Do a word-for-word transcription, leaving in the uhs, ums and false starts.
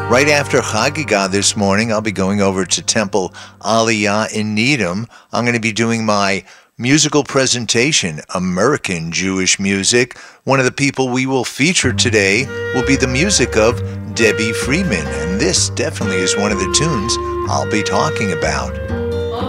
Right after Chagiga this morning, I'll be going over to Temple Aliyah in Needham. I'm going to be doing my musical presentation, American Jewish Music. One of the people we will feature today will be the music of Debbie Friedman, and this definitely is one of the tunes I'll be talking about.